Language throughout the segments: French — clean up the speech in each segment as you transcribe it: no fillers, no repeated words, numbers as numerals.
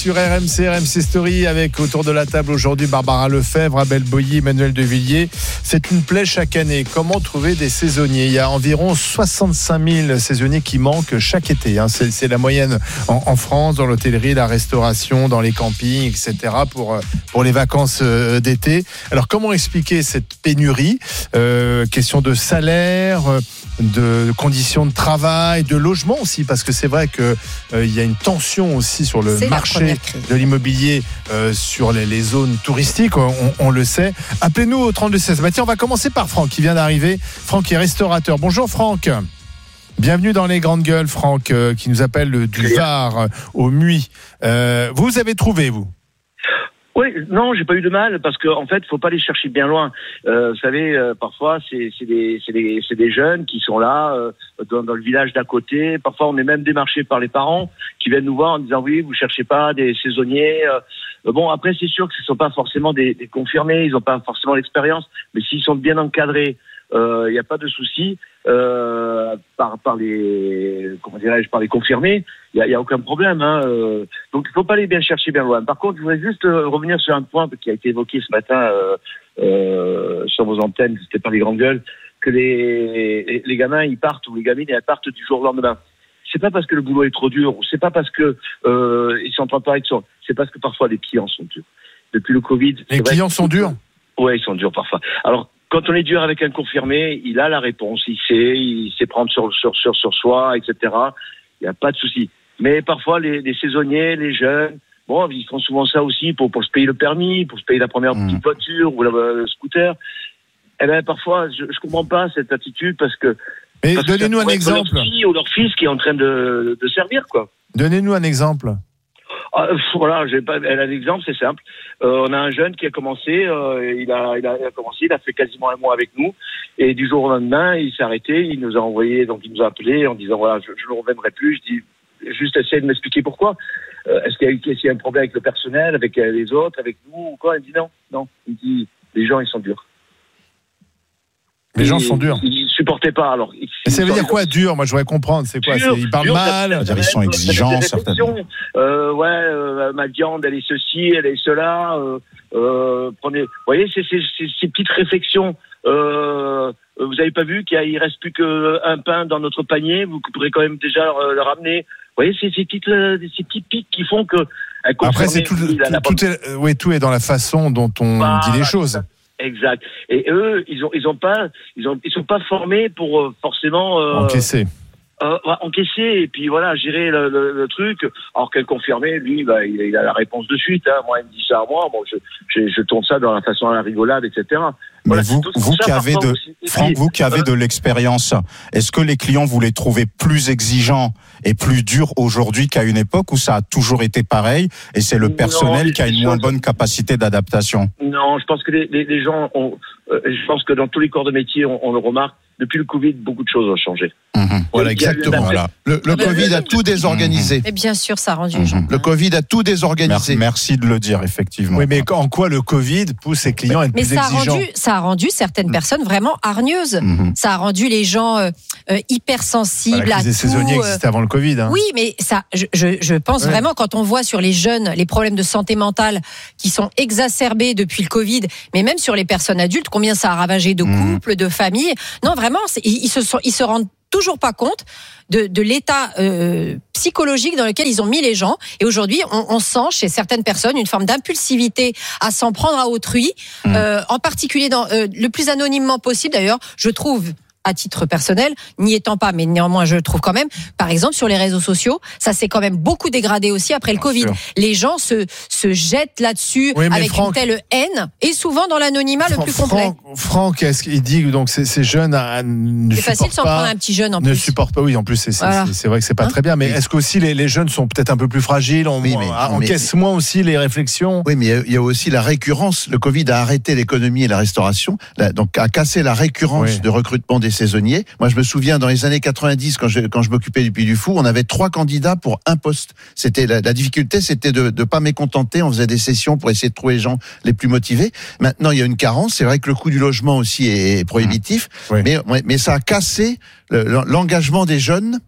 sur RMC Story avec autour de la table aujourd'hui Barbara Lefebvre, Abel Boilly, Emmanuel Devilliers. C'est une plaie chaque année. Comment trouver des saisonniers ? Il y a environ 65 000 saisonniers qui manquent chaque été. C'est la moyenne en France, dans l'hôtellerie, la restauration, dans les campings, etc. pour les vacances d'été. Alors comment expliquer cette pénurie ? Question de salaire, de conditions de travail, de logement aussi, parce que c'est vrai que il y a une tension aussi sur le marché de l'immobilier sur les zones touristiques, on le sait. Appelez-nous au 3216. Tiens, on va commencer par Franck qui vient d'arriver. Franck est restaurateur. Bonjour Franck. Bienvenue dans les grandes gueules, Franck, qui nous appelle du Var au Muy. Vous avez trouvé, vous ? Oui, non, j'ai pas eu de mal parce que en fait, faut pas les chercher bien loin. Vous savez, parfois c'est des jeunes qui sont là dans le village d'à côté. Parfois, on est même démarché par les parents qui viennent nous voir en disant oui, vous cherchez pas des saisonniers. Bon, après, c'est sûr que ce sont pas forcément des confirmés, ils ont pas forcément l'expérience, mais s'ils sont bien encadrés, il y a pas de souci. Par les confirmés, il y a aucun problème, hein. Donc il faut pas aller bien chercher bien loin. Par contre, je voudrais juste revenir sur un point qui a été évoqué ce matin sur vos antennes, c'était par les grandes gueules, que les gamins ils partent ou les gamines elles partent du jour au lendemain. C'est pas parce que le boulot est trop dur, ou c'est pas parce que ils s'entendent pas avec ça. C'est parce que parfois les clients sont durs. Depuis le Covid, les clients sont durs. Ouais, ils sont durs parfois. Alors quand on est dur avec un confirmé, il a la réponse, il sait prendre sur soi, etc. Il n'y a pas de souci. Mais parfois, les saisonniers, les jeunes, bon, ils font souvent ça aussi pour se payer le permis, pour se payer la première petite voiture ou le scooter. Eh ben, parfois, je comprends pas cette attitude parce que donnez-nous un exemple. Leur fille ou leur fils qui est en train de servir, quoi. Donnez-nous un exemple. Voilà, un exemple, c'est simple. On a un jeune qui a commencé, il a fait quasiment un mois avec nous, et du jour au lendemain, il s'est arrêté, il nous a appelé en disant voilà, je ne reviendrai plus. Je dis juste essayer de m'expliquer pourquoi. Est-ce qu'il y a un problème avec le personnel, avec les autres, avec nous ou quoi ? Il dit non. Il dit les gens ils sont durs. Les gens sont durs. Ils supportaient pas. Alors. Et ça veut dire quoi dur ? Moi, je voudrais comprendre. C'est quoi ? Ils parlent mal. Ils sont exigeants, certainement. Ma viande, elle est ceci, elle est cela. Prenez. Vous voyez, ces petites réflexions. Vous avez pas vu qu'il reste plus qu'un pain dans notre panier ? Vous pourrez quand même déjà le ramener. Vous voyez, ces petits pics qui font que. Après, c'est tout est dans la façon dont on dit les choses. Exact. Et eux, ils sont pas formés pour forcément encaisser et puis voilà, gérer le truc. Alors qu'elle confirmait, lui, il a la réponse de suite. Hein. Moi, il me dit ça à moi. Bon, je tourne ça dans la façon à la rigolade, etc. Voilà, vous qui avez de l'expérience, est-ce que les clients vous les trouvez plus exigeants et plus durs aujourd'hui qu'à une époque où ça a toujours été pareil et c'est le personnel qui a une moins bonne capacité d'adaptation ? Non, je pense que les gens je pense que dans tous les corps de métier, on le remarque. Depuis le Covid, beaucoup de choses ont changé. Voilà, exactement. Voilà. Le Covid a tout désorganisé. Et bien sûr, ça a rendu les gens. Le Covid a tout désorganisé. Merci de le dire, effectivement. Oui, mais en quoi le Covid pousse les clients à être plus exigeants ? Ça a rendu certaines personnes vraiment hargneuses. Ça a rendu les gens hypersensibles à tout. Les saisonniers existaient avant le Covid. Hein. Oui, mais ça, je pense vraiment, quand on voit sur les jeunes les problèmes de santé mentale qui sont exacerbés depuis le Covid, mais même sur les personnes adultes, combien ça a ravagé de couples, de familles. Non, vraiment, ils se rendent toujours pas compte de l'état psychologique dans lequel ils ont mis les gens. Et aujourd'hui, on sent chez certaines personnes une forme d'impulsivité à s'en prendre à autrui, en particulier le plus anonymement possible d'ailleurs, je trouve. À titre personnel, n'y étant pas, mais néanmoins je trouve quand même, par exemple sur les réseaux sociaux, ça s'est quand même beaucoup dégradé aussi après le Covid. Les gens se jettent là-dessus avec une telle haine, et souvent dans l'anonymat le plus complet. Franck, est-ce qu'il dit donc ces jeunes ne c'est facile de s'en prendre un petit jeune en plus. Ne supportent pas, oui, en plus c'est vrai que c'est pas très bien, mais est-ce qu'aussi les jeunes sont peut-être un peu plus fragiles, encaissent moins aussi les réflexions ? Oui, mais il y a aussi la récurrence. Le Covid a arrêté l'économie et la restauration, donc a cassé la récurrence de recrutement des saisonniers. Moi, je me souviens, dans les années 90, quand je m'occupais du Puy du Fou, on avait 3 candidats pour un poste. C'était la difficulté, c'était de pas mécontenter. On faisait des sessions pour essayer de trouver les gens les plus motivés. Maintenant, il y a une carence. C'est vrai que le coût du logement aussi est prohibitif, mais ça a cassé l'engagement des jeunes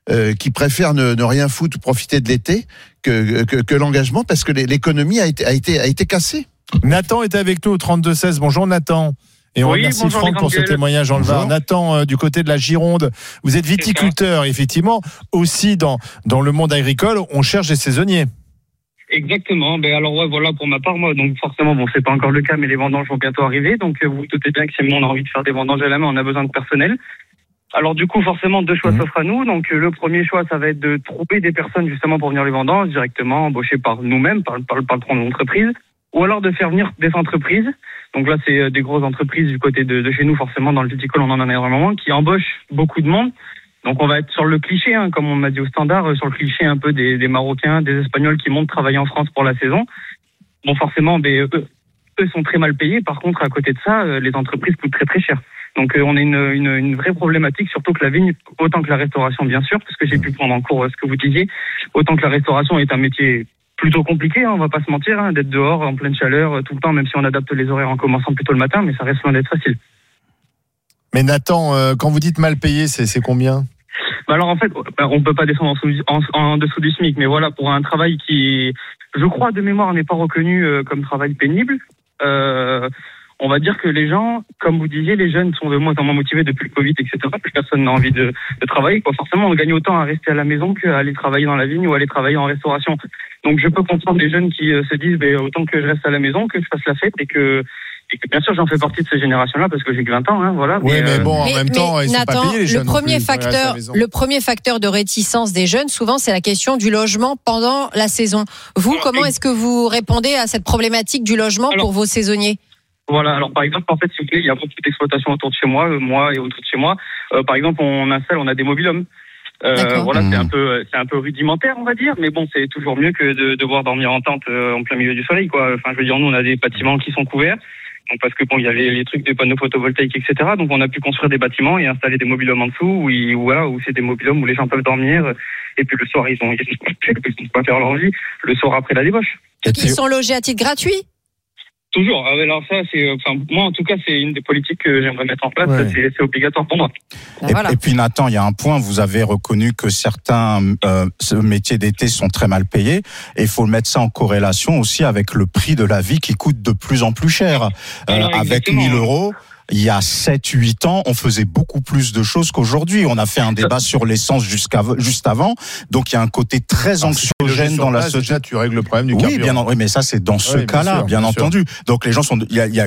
qui préfèrent ne rien foutre ou profiter de l'été que l'engagement, parce que l'économie a été cassée. Nathan est avec nous au 32-16. Bonjour Nathan. Et on remercie Franck pour ce témoignage en le Var. Nathan, du côté de la Gironde, vous êtes viticulteur, effectivement. Aussi, dans le monde agricole, on cherche des saisonniers. Exactement. Alors ouais, voilà, pour ma part, moi, donc forcément, bon, c'est pas encore le cas, mais les vendanges vont bientôt arriver. Donc vous vous doutez bien que si on a envie de faire des vendanges à la main, on a besoin de personnel. Alors du coup, forcément, 2 choix s'offrent à nous. Donc le premier choix, ça va être de trouver des personnes justement pour venir les vendanges directement, embauchées par nous-mêmes, par le patron de l'entreprise, ou alors de faire venir des entreprises. Donc là, c'est des grosses entreprises du côté de chez nous, forcément, dans le viticole, on en a énormément, qui embauchent beaucoup de monde. Donc on va être sur le cliché, comme on m'a dit au standard, sur le cliché un peu des Marocains, des Espagnols qui montent travailler en France pour la saison. Bon, forcément, eux sont très mal payés. Par contre, à côté de ça, les entreprises coûtent très très cher. Donc on a une vraie problématique, surtout que la vigne, autant que la restauration, bien sûr, parce que j'ai pu prendre en cours ce que vous disiez, autant que la restauration est un métier plutôt compliqué, on va pas se mentir, d'être dehors en pleine chaleur tout le temps, même si on adapte les horaires en commençant plutôt le matin, mais ça reste loin d'être facile. Mais Nathan, quand vous dites mal payé, c'est combien ? Alors en fait, on peut pas descendre en dessous du SMIC, mais voilà, pour un travail qui, je crois de mémoire, n'est pas reconnu comme travail pénible, on va dire que les gens, comme vous disiez, les jeunes sont de moins en moins motivés depuis le Covid, etc. Plus personne n'a envie de travailler. Forcément, on gagne autant à rester à la maison qu'à aller travailler dans la vigne ou aller travailler en restauration. Donc je peux comprendre les jeunes qui se disent autant que je reste à la maison, que je fasse la fête et que bien sûr j'en fais partie de ces générations-là parce que j'ai que 20 ans, voilà. Oui, mais bon, en même temps, ils sont pas payés les jeunes. Le premier facteur de réticence des jeunes, souvent, c'est la question du logement pendant la saison. Vous, comment est-ce que vous répondez à cette problématique du logement pour vos saisonniers ? Voilà, alors par exemple, en fait, s'il vous plaît, il y a beaucoup d'exploitations autour de chez moi, et autour de chez moi. Par exemple, on a des mobil-homes. Voilà, c'est un peu rudimentaire, on va dire, mais bon, c'est toujours mieux que de devoir dormir en tente en plein milieu du soleil, quoi. Enfin, je veux dire, nous, on a des bâtiments qui sont couverts. Donc parce que il y avait les trucs des panneaux photovoltaïques, etc. Donc on a pu construire des bâtiments et installer des mobil-homes en dessous, où c'est des mobil-homes où les gens peuvent dormir. Et puis le soir, ils ont pas faire leur vie. Le soir après la débauche. Ils sont logés à titre gratuit ? Toujours. Alors ça, moi en tout cas, c'est une des politiques que j'aimerais mettre en place. Ouais. C'est obligatoire pour moi. Et puis Nathan, il y a un point. Vous avez reconnu que certains métiers d'été sont très mal payés. Et il faut mettre ça en corrélation aussi avec le prix de la vie qui coûte de plus en plus cher. Avec 1 000 €. Il y a 7-8 ans, on faisait beaucoup plus de choses qu'aujourd'hui. On a fait un débat sur l'essence juste avant. Donc, il y a un côté très anxiogène dans la société. Déjà, tu règles le problème du carburant. Oui, mais ça, c'est dans ce cas-là, bien entendu. Donc, les gens il y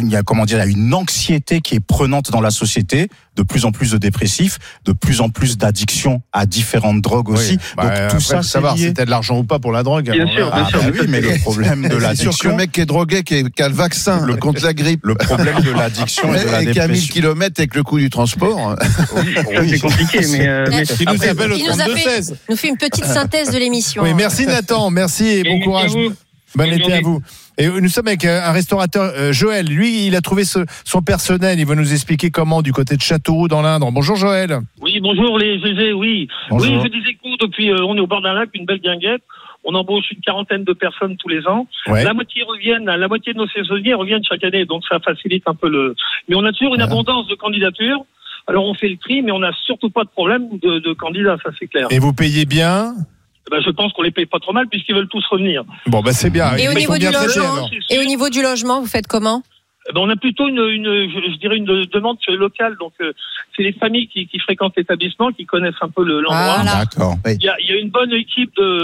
a une anxiété qui est prenante dans la société. De plus en plus de dépressifs, de plus en plus d'addictions à différentes drogues aussi. Donc, tout ça, c'est lié. Si t'as de l'argent ou pas pour la drogue. Bien sûr. Oui, mais le problème de l'addiction. C'est sûr que le mec qui est drogué, qui a le vaccin contre la grippe. Le problème de l'addiction et de la dépression. Et qui a 1000 km avec le coût du transport. C'est compliqué, mais il nous appelle au 32-16. Nous fait une petite synthèse de l'émission. Oui, merci Nathan, merci et bon courage. Bon été à vous. Et nous sommes avec un restaurateur, Joël. Lui, il a trouvé son personnel. Il va nous expliquer comment du côté de Châteauroux dans l'Indre. Bonjour Joël. Oui, bonjour les GG, oui. Bonjour. Oui, je disais que depuis, on est au bord d'un lac, une belle guinguette. On embauche une 40aine de personnes tous les ans. Ouais. La moitié de nos saisonniers reviennent chaque année, donc ça facilite un peu Mais on a toujours une abondance de candidatures. Alors on fait le tri, mais on n'a surtout pas de problème de candidats, ça c'est clair. Et vous payez bien ? Je pense qu'on les paye pas trop mal puisqu'ils veulent tous revenir. Bon, c'est bien. Et au niveau du logement, vous faites comment ? On a plutôt une demande locale. Donc, c'est les familles qui fréquentent l'établissement, qui connaissent un peu l'endroit. Voilà. D'accord. Il y a une bonne équipe de